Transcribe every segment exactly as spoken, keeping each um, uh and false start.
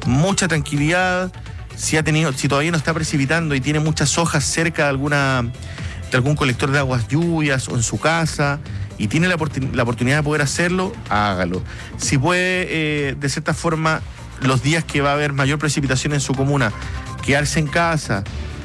mucha tranquilidad. Si ha tenido, si todavía no está precipitando y tiene muchas hojas cerca de alguna de algún colector de aguas lluvias o en su casa y tiene la, la oportunidad de poder hacerlo, hágalo. Si puede, eh, de cierta forma, los días que va a haber mayor precipitación en su comuna, quedarse en casa,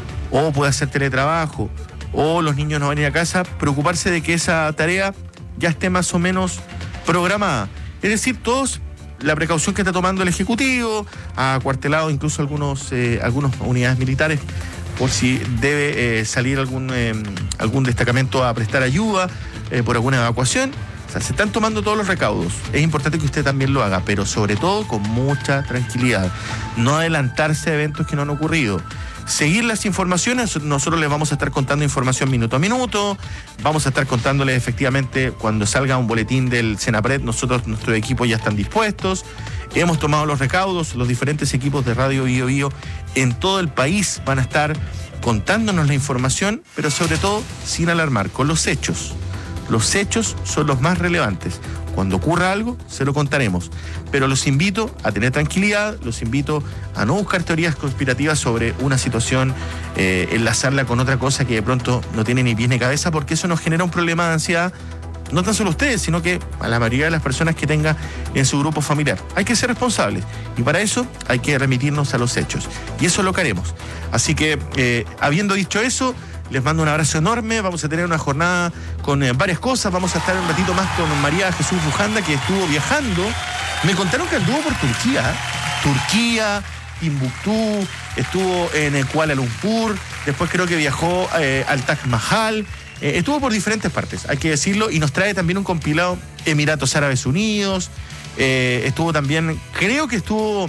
o puede hacer teletrabajo, o los niños no van a ir a casa, preocuparse de que esa tarea ya esté más o menos programada. Es decir, todos, la precaución que está tomando el Ejecutivo, ha acuartelado incluso algunos, eh, algunas unidades militares por si debe eh, salir algún, eh, algún destacamento a prestar ayuda eh, por alguna evacuación. O sea, se están tomando todos los recaudos. Es importante que usted también lo haga, pero sobre todo con mucha tranquilidad. No adelantarse a eventos que no han ocurrido. Seguir las informaciones, nosotros les vamos a estar contando información minuto a minuto, vamos a estar contándoles efectivamente cuando salga un boletín del Senapred, nosotros, nuestros equipos ya están dispuestos, hemos tomado los recaudos, los diferentes equipos de Radio Bío Bío en todo el país van a estar contándonos la información, pero sobre todo sin alarmar, con los hechos. Los hechos son los más relevantes. Cuando ocurra algo, se lo contaremos. Pero los invito a tener tranquilidad, los invito a no buscar teorías conspirativas sobre una situación, eh, enlazarla con otra cosa que de pronto no tiene ni pies ni cabeza, porque eso nos genera un problema de ansiedad, no tan solo a ustedes, sino que a la mayoría de las personas que tenga en su grupo familiar. Hay que ser responsables y para eso hay que remitirnos a los hechos. Y eso es lo que haremos. Así que, eh, habiendo dicho eso, les mando un abrazo enorme. Vamos a tener una jornada con eh, varias cosas. Vamos a estar un ratito más con María Jesús Bujanda, que estuvo viajando. Me contaron que anduvo por Turquía. Turquía, Timbuktu, estuvo en Kuala Lumpur, después creo que viajó eh, al Taj Mahal. Eh, estuvo por diferentes partes, hay que decirlo, y nos trae también un compilado Emiratos Árabes Unidos. Eh, estuvo también, creo que estuvo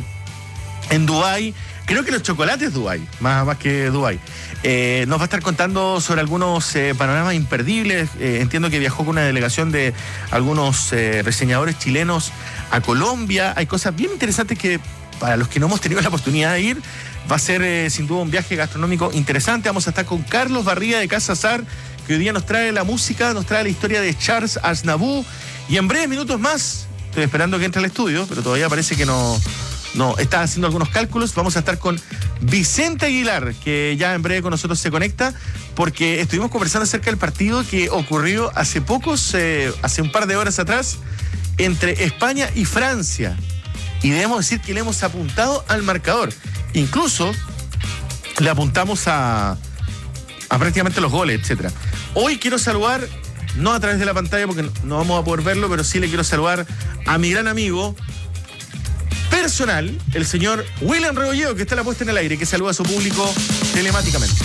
en Dubái. Creo que los chocolates Dubái, más, más que Dubái. Eh, nos va a estar contando sobre algunos eh, panoramas imperdibles. Eh, entiendo que viajó con una delegación de algunos eh, reseñadores chilenos a Colombia. Hay cosas bien interesantes que, para los que no hemos tenido la oportunidad de ir, va a ser eh, sin duda un viaje gastronómico interesante. Vamos a estar con Carlos Barría de Casa Azar, que hoy día nos trae la música, nos trae la historia de Charles Aznavour. Y en breves minutos más, estoy esperando que entre al estudio, pero todavía parece que no... No, está haciendo algunos cálculos. Vamos a estar con Vicente Aguilar, que ya en breve con nosotros se conecta, porque estuvimos conversando acerca del partido que ocurrió hace pocos, eh, hace un par de horas atrás, entre España y Francia. Y debemos decir que le hemos apuntado al marcador. Incluso le apuntamos a, a prácticamente los goles, etcétera. Hoy quiero saludar, no a través de la pantalla porque no vamos a poder verlo, pero sí le quiero saludar a mi gran amigo personal, el señor William Rebolledo, que está la puesta en el aire, que saluda a su público telemáticamente.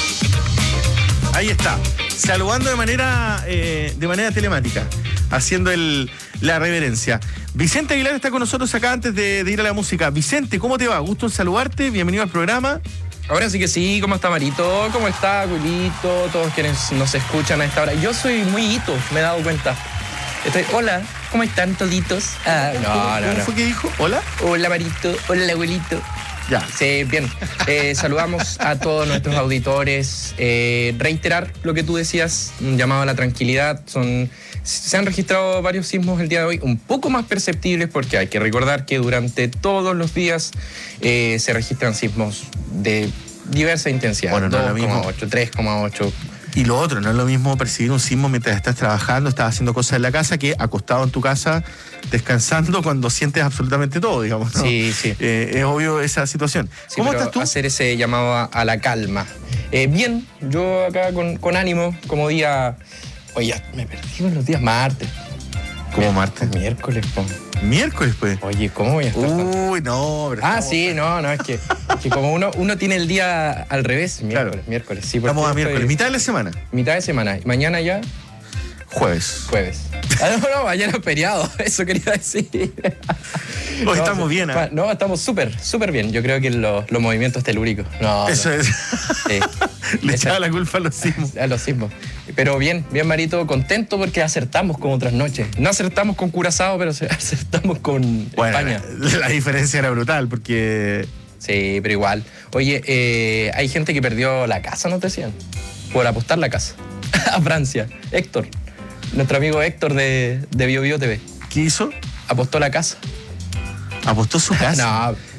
Ahí está, saludando de manera, eh, de manera telemática, haciendo el, la reverencia. Vicente Aguilar está con nosotros acá antes de, de ir a la música. Vicente, ¿cómo te va? Gusto en saludarte, bienvenido al programa. Ahora sí que sí, ¿cómo está Marito? ¿Cómo está Julito? Todos quienes nos escuchan a esta hora. Yo soy muy hito, me he dado cuenta. Estoy, hola, ¿cómo están toditos? Ah, no, ¿Cómo, no, ¿Cómo no. fue que dijo? ¿Hola? Hola Marito, hola abuelito. Ya. Sí, bien. Eh, saludamos a todos nuestros auditores. Eh, reiterar lo que tú decías, un llamado a la tranquilidad. Son, se han registrado varios sismos el día de hoy, un poco más perceptibles, porque hay que recordar que durante todos los días eh, se registran sismos de diversa intensidad. Bueno, no es lo mismo. dos coma ocho, tres coma ocho. Y lo otro, no es lo mismo percibir un sismo mientras estás trabajando, estás haciendo cosas en la casa, que acostado en tu casa, descansando cuando sientes absolutamente todo, digamos, ¿no? Sí, sí. Eh, es obvio esa situación. Sí, ¿Cómo pero estás tú? hacer ese llamado a, a la calma. Eh, bien, yo acá con, con ánimo, como día... Oye, ya me perdí con los días martes. ¿Cómo martes? Miércoles, po. Miércoles, pues. Oye, ¿cómo voy a estar? Uy, no, pero Ah, estamos... sí, no, no, es que, que como uno, uno tiene el día al revés, miércoles, Claro. miércoles. Sí, Estamos a porque miércoles, estoy- mitad de la semana. Mitad de semana. Y mañana ya, Jueves. jueves. Ah, no, no, mañana es feriado, eso quería decir. Hoy No, estamos sí, bien, ¿eh? pa- No, estamos súper, súper bien. Yo creo que los, los movimientos telúricos. No, Eso no, es. sí. Le Esa- echaba la culpa a los sismos. A los sismos. Pero bien, bien Marito, contento porque acertamos como otras noches. No acertamos con Curazao, pero acertamos con Bueno, España. la, la diferencia era brutal, porque... Sí, pero igual. Oye, eh, hay gente que perdió la casa, ¿no te decían? Por apostar la casa. A Francia. Héctor. Nuestro amigo Héctor de, de Bio Bio T V. ¿Qué hizo? Apostó la casa. Apostó su casa. No,